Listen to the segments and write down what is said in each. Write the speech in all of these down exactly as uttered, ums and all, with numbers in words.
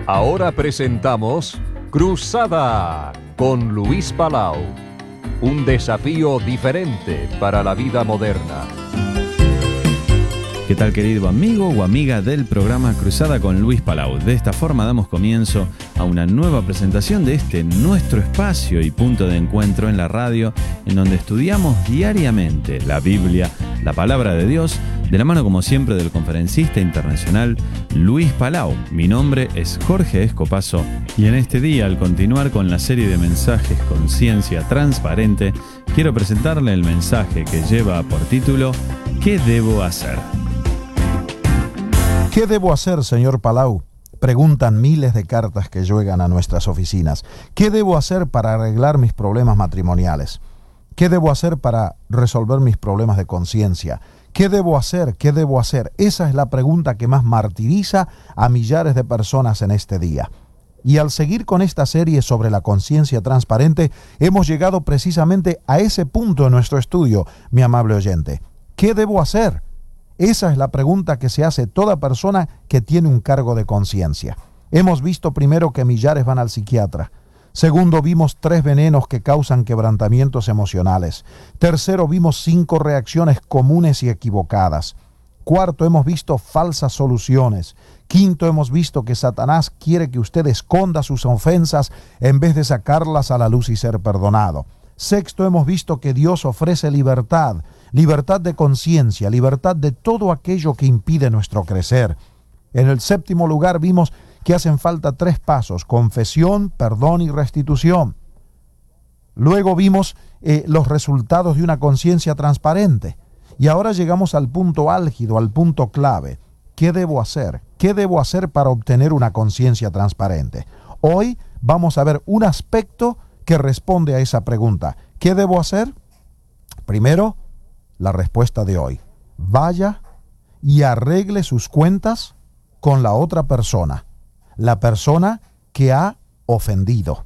Ahora presentamos Cruzada con Luis Palau. Un desafío diferente para la vida moderna. ¿Qué tal, querido amigo o amiga del programa Cruzada con Luis Palau? De esta forma damos comienzo a una nueva presentación de este nuestro espacio y punto de encuentro en la radio, en donde estudiamos diariamente la Biblia, la palabra de Dios, de la mano como siempre del conferencista internacional Luis Palau. Mi nombre es Jorge Escopazo y en este día, al continuar con la serie de mensajes Conciencia Transparente, quiero presentarle el mensaje que lleva por título ¿Qué debo hacer? ¿Qué debo hacer, señor Palau? Preguntan miles de cartas que llegan a nuestras oficinas. ¿Qué debo hacer para arreglar mis problemas matrimoniales? ¿Qué debo hacer para resolver mis problemas de conciencia? ¿Qué debo hacer? ¿Qué debo hacer? Esa es la pregunta que más martiriza a millares de personas en este día. Y al seguir con esta serie sobre la conciencia transparente, hemos llegado precisamente a ese punto en nuestro estudio, mi amable oyente. ¿Qué debo hacer? Esa es la pregunta que se hace toda persona que tiene un cargo de conciencia. Hemos visto primero que millares van al psiquiatra. Segundo, vimos tres venenos que causan quebrantamientos emocionales. Tercero, vimos cinco reacciones comunes y equivocadas. Cuarto, hemos visto falsas soluciones. Quinto, hemos visto que Satanás quiere que usted esconda sus ofensas en vez de sacarlas a la luz y ser perdonado. Sexto, hemos visto que Dios ofrece libertad, libertad de conciencia, libertad de todo aquello que impide nuestro crecer. En el séptimo lugar vimos que hacen falta tres pasos: confesión, perdón y restitución. Luego vimos eh, los resultados de una conciencia transparente. Y ahora llegamos al punto álgido, al punto clave. ¿Qué debo hacer? ¿Qué debo hacer para obtener una conciencia transparente? Hoy vamos a ver un aspecto que responde a esa pregunta. ¿Qué debo hacer? Primero, la respuesta de hoy. Vaya y arregle sus cuentas con la otra persona, la persona que ha ofendido.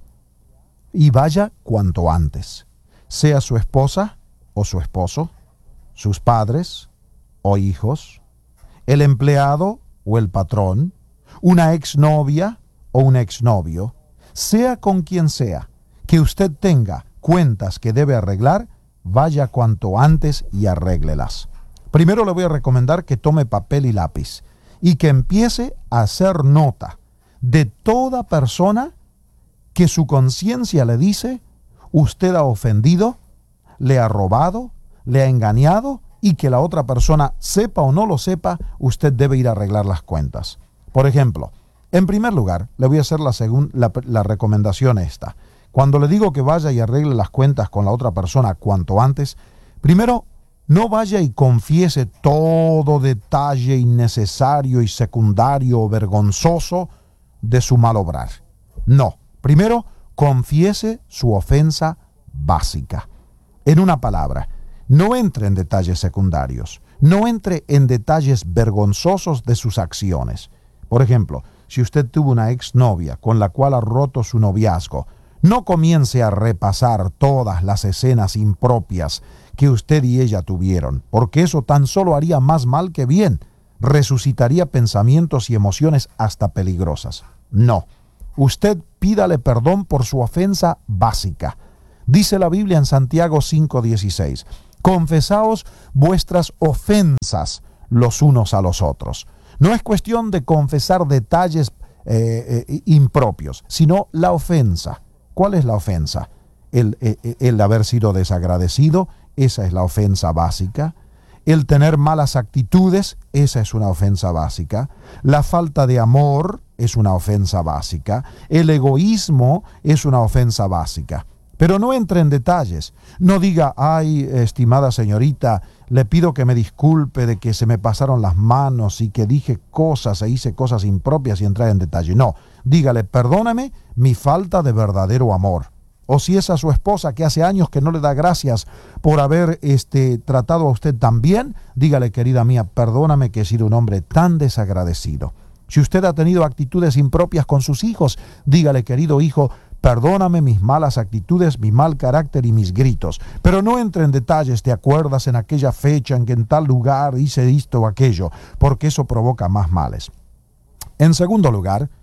Y vaya cuanto antes, sea su esposa o su esposo, sus padres o hijos, el empleado o el patrón, una exnovia o un exnovio, sea con quien sea, que usted tenga cuentas que debe arreglar, vaya cuanto antes y arréglelas. Primero le voy a recomendar que tome papel y lápiz y que empiece a hacer nota de toda persona que su conciencia le dice usted ha ofendido, le ha robado, le ha engañado, y que la otra persona, sepa o no lo sepa, usted debe ir a arreglar las cuentas. Por ejemplo, en primer lugar, le voy a hacer la, segun, la, la recomendación esta. Cuando le digo que vaya y arregle las cuentas con la otra persona cuanto antes, primero, no vaya y confiese todo detalle innecesario y secundario o vergonzoso de su mal obrar. No, primero, confiese su ofensa básica. En una palabra, no entre en detalles secundarios, no entre en detalles vergonzosos de sus acciones. Por ejemplo, si usted tuvo una exnovia con la cual ha roto su noviazgo, no comience a repasar todas las escenas impropias que usted y ella tuvieron, porque eso tan solo haría más mal que bien, resucitaría pensamientos y emociones hasta peligrosas. No, usted pídale perdón por su ofensa básica. Dice la Biblia en Santiago cinco dieciséis, confesaos vuestras ofensas los unos a los otros. No es cuestión de confesar detalles eh, eh, impropios, sino la ofensa. ¿Cuál es la ofensa? El, el, el haber sido desagradecido, esa es la ofensa básica. El tener malas actitudes, esa es una ofensa básica. La falta de amor es una ofensa básica. El egoísmo es una ofensa básica. Pero no entre en detalles. No diga, ay, estimada señorita, le pido que me disculpe de que se me pasaron las manos y que dije cosas e hice cosas impropias y entrar en detalle. No, dígale, perdóname mi falta de verdadero amor. O si es a su esposa que hace años que no le da gracias por haber este, tratado a usted tan bien, dígale, querida mía, perdóname que he sido un hombre tan desagradecido. Si usted ha tenido actitudes impropias con sus hijos, dígale, querido hijo, perdóname mis malas actitudes, mi mal carácter y mis gritos. Pero no entre en detalles, ¿te acuerdas en aquella fecha en que en tal lugar hice esto o aquello? Porque eso provoca más males. En segundo lugar,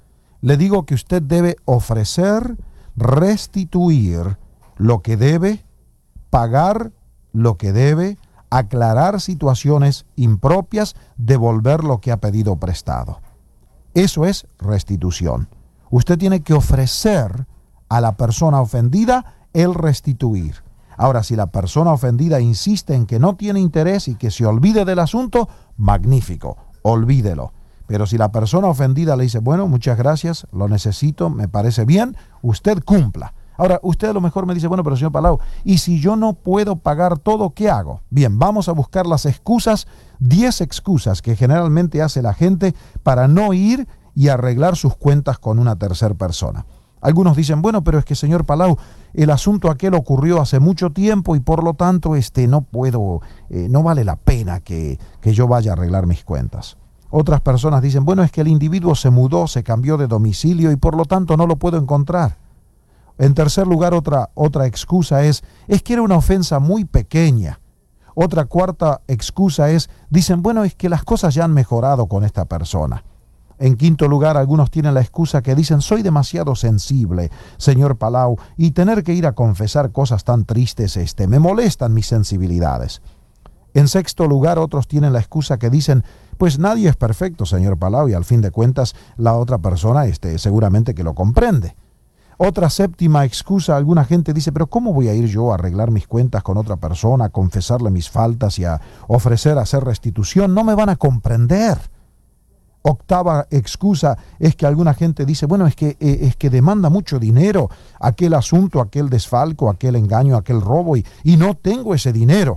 le digo que usted debe ofrecer, restituir lo que debe, pagar lo que debe, aclarar situaciones impropias, devolver lo que ha pedido prestado. Eso es restitución. Usted tiene que ofrecer a la persona ofendida el restituir. Ahora, si la persona ofendida insiste en que no tiene interés y que se olvide del asunto, magnífico, olvídelo. Pero si la persona ofendida le dice, bueno, muchas gracias, lo necesito, me parece bien, usted cumpla. Ahora, usted a lo mejor me dice, bueno, pero señor Palau, ¿y si yo no puedo pagar todo, qué hago? Bien, vamos a buscar las excusas, diez excusas que generalmente hace la gente para no ir y arreglar sus cuentas con una tercera persona. Algunos dicen, bueno, pero es que señor Palau, el asunto aquel ocurrió hace mucho tiempo y por lo tanto este, no puedo, eh, no vale la pena que, que yo vaya a arreglar mis cuentas. Otras personas dicen, bueno, es que el individuo se mudó, se cambió de domicilio y por lo tanto no lo puedo encontrar. En tercer lugar, otra, otra excusa es, es que era una ofensa muy pequeña. Otra cuarta excusa es, dicen, bueno, es que las cosas ya han mejorado con esta persona. En quinto lugar, algunos tienen la excusa que dicen, soy demasiado sensible, señor Palau, y tener que ir a confesar cosas tan tristes, este, me molestan mis sensibilidades. En sexto lugar, otros tienen la excusa que dicen, pues nadie es perfecto, señor Palau, y al fin de cuentas la otra persona este, seguramente que lo comprende. Otra séptima excusa, alguna gente dice, pero ¿cómo voy a ir yo a arreglar mis cuentas con otra persona, a confesarle mis faltas y a ofrecer hacer restitución? No me van a comprender. Octava excusa es que alguna gente dice, bueno, es que, eh, es que demanda mucho dinero aquel asunto, aquel desfalco, aquel engaño, aquel robo, y, y no tengo ese dinero.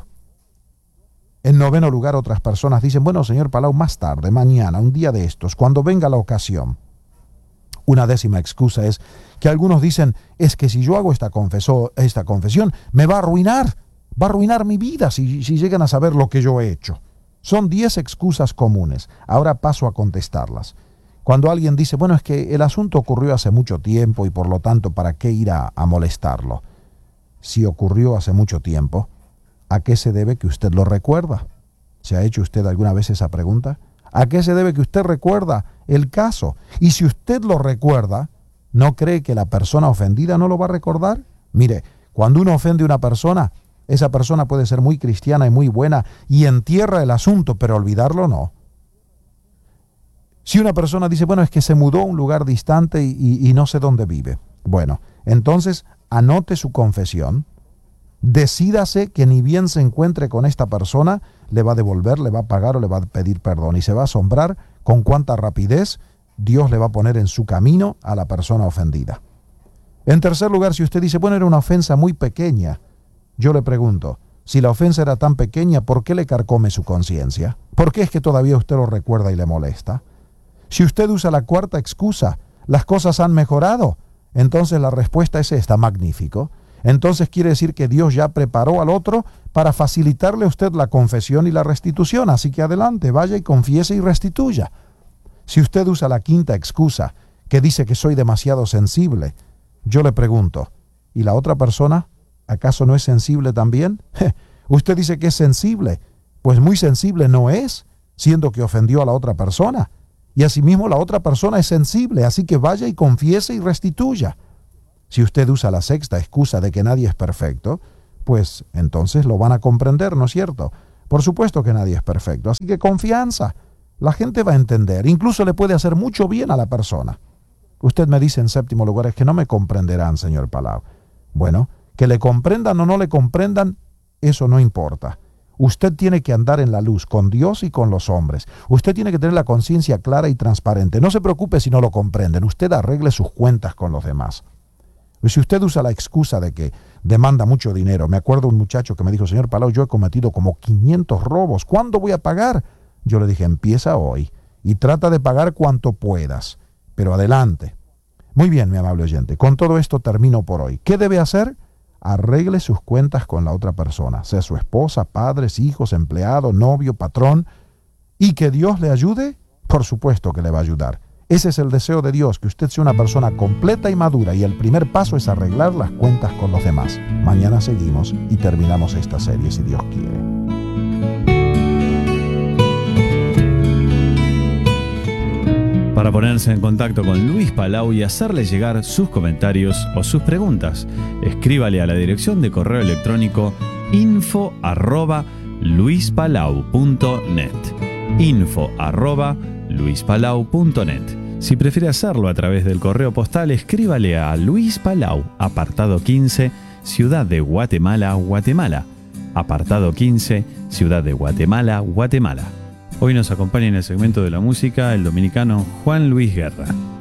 En noveno lugar, otras personas dicen, bueno, señor Palau, más tarde, mañana, un día de estos, cuando venga la ocasión. Una décima excusa es que algunos dicen, es que si yo hago esta, confeso, esta confesión, me va a arruinar, va a arruinar mi vida si, si llegan a saber lo que yo he hecho. Son diez excusas comunes. Ahora paso a contestarlas. Cuando alguien dice, bueno, es que el asunto ocurrió hace mucho tiempo y por lo tanto, ¿para qué ir a, a molestarlo? Si ocurrió hace mucho tiempo, ¿a qué se debe que usted lo recuerda? ¿Se ha hecho usted alguna vez esa pregunta? ¿A qué se debe que usted recuerda el caso? Y si usted lo recuerda, ¿no cree que la persona ofendida no lo va a recordar? Mire, cuando uno ofende a una persona, esa persona puede ser muy cristiana y muy buena y entierra el asunto, pero olvidarlo no. Si una persona dice, bueno, es que se mudó a un lugar distante y, y, y no sé dónde vive. Bueno, entonces anote su confesión, decídase que ni bien se encuentre con esta persona, le va a devolver, le va a pagar o le va a pedir perdón. Y se va a asombrar con cuánta rapidez Dios le va a poner en su camino a la persona ofendida. En tercer lugar, si usted dice, bueno, era una ofensa muy pequeña, yo le pregunto, si la ofensa era tan pequeña, ¿por qué le carcome su conciencia? ¿Por qué es que todavía usted lo recuerda y le molesta? Si usted usa la cuarta excusa, ¿las cosas han mejorado? Entonces la respuesta es esta, magnífico. Entonces quiere decir que Dios ya preparó al otro para facilitarle a usted la confesión y la restitución. Así que adelante, vaya y confiese y restituya. Si usted usa la quinta excusa, que dice que soy demasiado sensible, yo le pregunto, ¿y la otra persona acaso no es sensible también? Usted dice que es sensible, pues muy sensible no es, siendo que ofendió a la otra persona. Y asimismo la otra persona es sensible, así que vaya y confiese y restituya. Si usted usa la sexta excusa de que nadie es perfecto, pues entonces lo van a comprender, ¿no es cierto? Por supuesto que nadie es perfecto, así que confianza. La gente va a entender, incluso le puede hacer mucho bien a la persona. Usted me dice en séptimo lugar, es que no me comprenderán, señor Palau. Bueno, que le comprendan o no le comprendan, eso no importa. Usted tiene que andar en la luz con Dios y con los hombres. Usted tiene que tener la conciencia clara y transparente. No se preocupe si no lo comprenden. Usted arregle sus cuentas con los demás. Y si usted usa la excusa de que demanda mucho dinero, me acuerdo un muchacho que me dijo, señor Palau, yo he cometido como quinientos robos, ¿cuándo voy a pagar? Yo le dije, empieza hoy y trata de pagar cuanto puedas, pero adelante. Muy bien, mi amable oyente, con todo esto termino por hoy. ¿Qué debe hacer? Arregle sus cuentas con la otra persona, sea su esposa, padres, hijos, empleado, novio, patrón, y que Dios le ayude, por supuesto que le va a ayudar. Ese es el deseo de Dios, que usted sea una persona completa y madura, y el primer paso es arreglar las cuentas con los demás. Mañana seguimos y terminamos esta serie si Dios quiere. Para ponerse en contacto con Luis Palau y hacerle llegar sus comentarios o sus preguntas, escríbale a la dirección de correo electrónico info arroba luispalau punto net. info arroba luispalau punto net. Si prefiere hacerlo a través del correo postal, escríbale a Luis Palau, apartado quince, Ciudad de Guatemala, Guatemala. Apartado quince, Ciudad de Guatemala, Guatemala. Hoy nos acompaña en el segmento de la música el dominicano Juan Luis Guerra.